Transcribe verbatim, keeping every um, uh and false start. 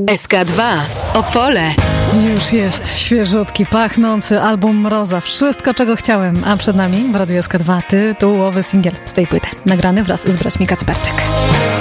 S K dwa Opole. Już jest świeżutki, pachnący album Mroza. Wszystko, czego chciałem. A przed nami w Radiu S K dwa tytułowy singiel z tej płyty. Nagrany wraz z braćmi Kacperczyk.